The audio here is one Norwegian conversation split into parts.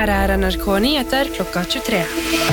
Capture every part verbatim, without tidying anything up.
Her er N R K Nyheter klokka tjuetre.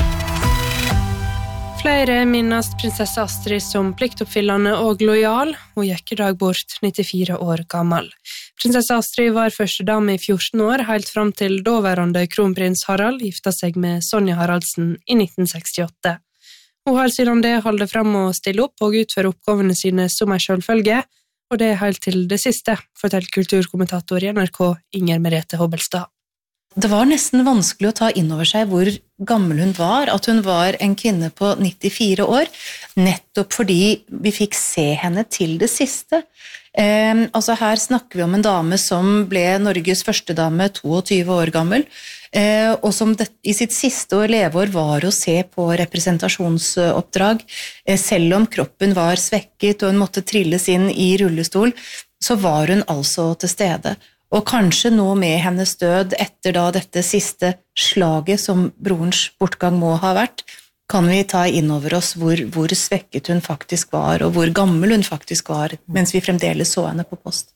Flere minnes prinsesse Astrid som pliktoppfyllende og lojal. Hun gikk i dag bort, nittifire år gammel. Prinsesse Astrid var første dame i fjorten år, helt fram til daværende kronprins Harald gifta seg med Sonja Haraldsen i nitten sekstiåtte. Hun har siden det holdt frem å stille opp og utføre oppgavene sine som en selvfølge, og det er helt til det siste, forteller kulturkommentator i N R K Inger Merete Hobbelstad. Det var nesten vanskelig å ta inn over seg hvor gammel hun var, at hun var en kvinne på nittifire år, nettopp fordi vi fikk se henne til det siste. Eh, altså her snakker vi om en dame som ble Norges første dame, tjueto år gammel, eh, og som det, i sitt siste år leveår var å se på representasjonsoppdrag. Eh, selv om kroppen var svekket og hun måtte trilles inn i rullestol, så var hun altså til stede. Og kanskje nå med hennes død etter da dette siste slaget som brorens bortgang må ha vært, kan vi ta inn over oss hvor, hvor svekket hun faktisk var, og hvor gammel hun faktisk var, mens vi fremdeles så henne på post.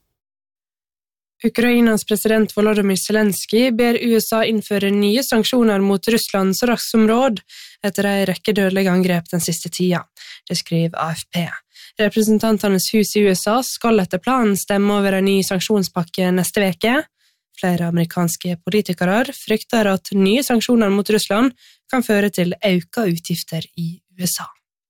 Ukrainas president Volodymyr Zelensky ber U S A innføre nye sanksjoner mot Russland så raskt som råd, etter en rekke dødelige angrep den siste tida. Det skriver A F P. Representantenes hus i U S A skal etter planen stemme over en ny sanksjonspakke neste veke. Flere amerikanske politikere frykter at nye sanksjoner mot Russland kan føre til økte utgifter i U S A.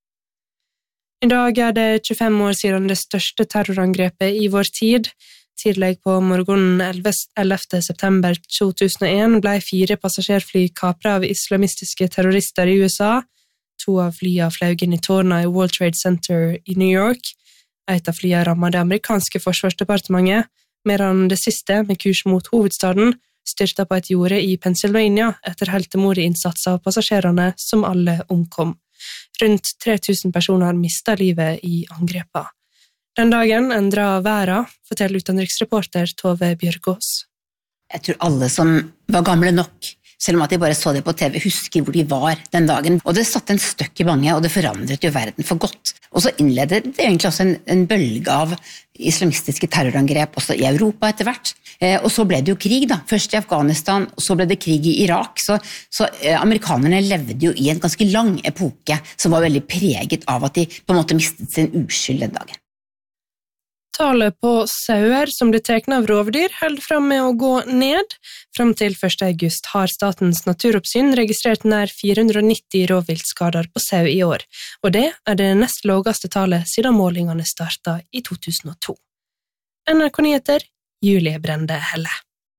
I dag er det tjuefem år siden det største terrorangrepet i vår tid. Tidlig på morgenen ellevte september to tusen og en ble fire passasjerfly kapret av islamistiske terrorister i U S A. To av flyene fløy inn i tårnet i World Trade Center i New York. Et av flyene rammet det amerikanske forsvarsdepartementet, medan det siste, med kurs mot hovedstaden, styrtet på et jorde i Pennsylvania etter heltemodig innsats av passasjerene som alle omkom. Rundt tre tusen personer mistet livet i angrepet. Den dagen endret verden, forteller utenriksreporter Tove Bjørgaas. Jeg tror alle som var gamle nok, selv om at de bare så det på T V, husker hvor de var den dagen. Og det satte en støkk i mange, og det forandret jo verden for godt. Og så innledet det egentlig også en, en bølge av islamistiske terrorangrep også i Europa etter hvert. Eh, og så ble det jo krig da, først i Afghanistan, og så ble det krig i Irak. Så, så eh, amerikanerne levde jo i en ganske lang epoke som var veldig preget av at de på en måte mistet sin uskyld den dagen. Tallet på sauer som blir teknet av rovdyr holder frem med å gå ned. Frem til første august har Statens naturoppsyn registrert nær fire hundre og nitti rovviltskader på sau i år, og det er det nest laveste tallet siden målingene startet i to tusen og to. N R K Nyheter, Julie Brende Helle.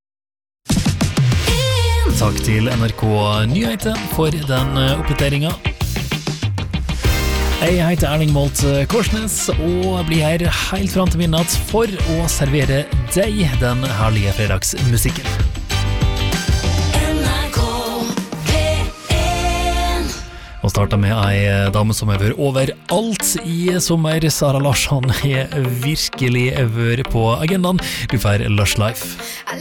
Takk til N R K Nyheter for den oppdateringen. Jeg heter Erling Molt Korsnes og blir her helt frem til midnatt for å servere deg den herlige fredagsmusikken. N R K P en. Og starter med ei dame som har vært overalt i sommer. Sara Larsson har virkelig vært på agendaen. Du får Lush Life.